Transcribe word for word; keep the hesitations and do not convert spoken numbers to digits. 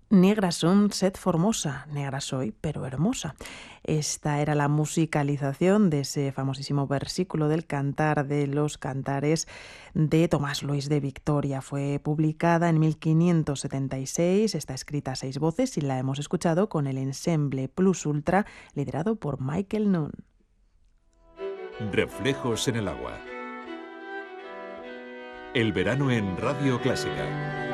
Negra son, sed formosa, negra soy, pero hermosa. Esta era la musicalización de ese famosísimo versículo del Cantar de los Cantares de Tomás Luis de Victoria. Fue publicada en mil quinientos setenta y seis, está escrita a seis voces y la hemos escuchado con el ensemble Plus Ultra liderado por Michael Nunn. Reflejos en el agua. El verano en Radio Clásica.